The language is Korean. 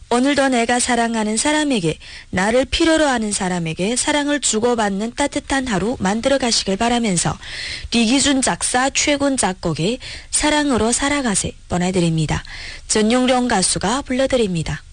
오늘도 내가 사랑하는 사람에게, 나를 필요로 하는 사람에게 사랑을 주고받는 따뜻한 하루 만들어 가시길 바라면서 리기준 작사 최군 작곡의 사랑으로 살아가세 보내드립니다. 전용룡 가수가 불러드립니다.